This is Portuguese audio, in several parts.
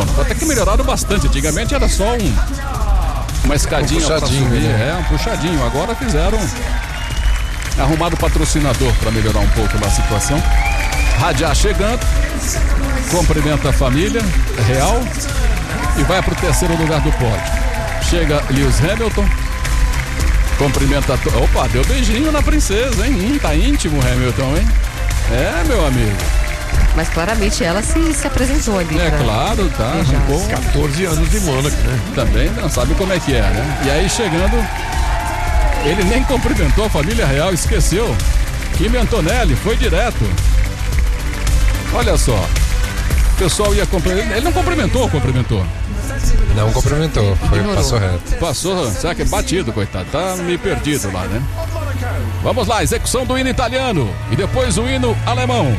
Até que melhoraram bastante. Antigamente era só uma escadinha para subir, um puxadinho. Agora fizeram, arrumaram patrocinador para melhorar um pouco a situação. Radiar chegando, cumprimenta a família real e vai para o terceiro lugar do pódio. Chega Lewis Hamilton, cumprimenta. Opa, deu beijinho na princesa, hein? Tá íntimo o Hamilton, hein? É, meu amigo. Mas claramente ela se apresentou ali. É claro, tá. Com 14 anos de Mônaco, né? Também não sabe como é que é, né? E aí chegando, ele nem cumprimentou a família real, esqueceu. Kimi Antonelli foi direto. Olha só. O pessoal ia cumprimentar. Ele não cumprimentou? Não cumprimentou, passou reto. Passou, será que é batido, coitado? Tá meio perdido lá, né? Vamos lá, execução do hino italiano e depois o hino alemão.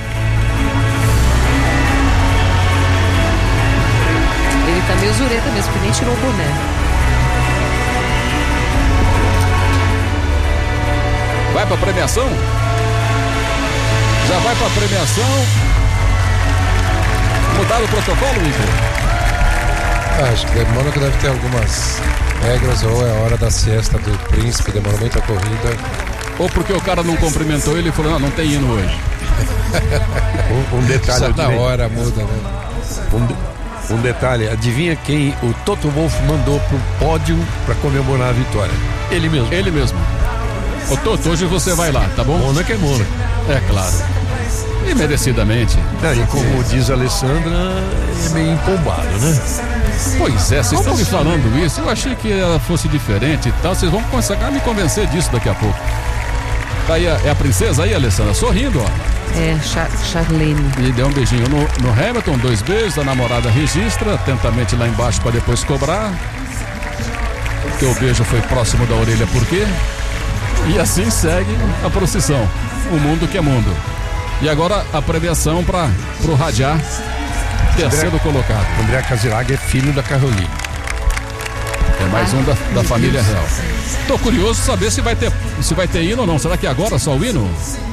Ele tá meio zureta mesmo, que nem tirou o boné. Vai pra premiação? Já vai pra premiação. Mudaram o protocolo, Igor? Acho que Mônaco deve ter algumas regras, ou é a hora da siesta do príncipe, demorou muito a corrida. Ou porque o cara não cumprimentou ele e falou, não tem hino hoje. Um detalhe. Só na hora muda, né? Um detalhe, adivinha quem o Toto Wolff mandou pro pódio para comemorar a vitória? Ele mesmo. Ô Toto, hoje você vai lá, tá bom? Mônaco é Mônaco. É claro. E merecidamente. E como diz a Alessandra, é meio empombado, né? Pois é, vocês estão me falando isso, eu achei que ela fosse diferente e tal, vocês vão começar a me convencer disso daqui a pouco. Tá aí, é a princesa aí, Alessandra, sorrindo, ó. É, Charlene. E deu um beijinho no Hamilton, 2 beijos, a namorada registra atentamente lá embaixo para depois cobrar. Porque o beijo foi próximo da orelha, por quê? E assim segue a procissão. O mundo que é mundo. E agora a premiação para pro Radiar, terceiro colocado. André Casilaga é filho da Caroline. É mais um da família real. Tô curioso saber se vai ter hino ou não. Será que agora só o hino?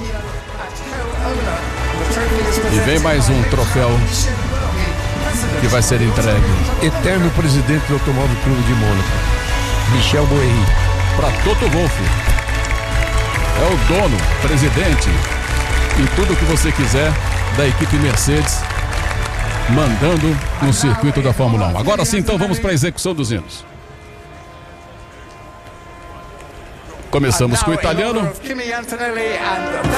E vem mais um troféu que vai ser entregue. Eterno presidente do Automóvel Clube de Mônaco, Michel Boeri. Para Toto Wolff. É o dono, presidente e tudo que você quiser da equipe Mercedes, mandando no circuito da Fórmula 1. Agora sim, então vamos para a execução dos hinos. Começamos com o italiano.